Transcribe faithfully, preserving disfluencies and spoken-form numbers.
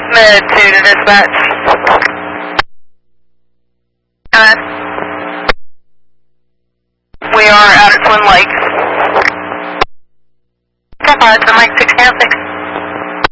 Mid two to dispatch. Uh, we are out at Twin Lakes. ten five to Mike six, six.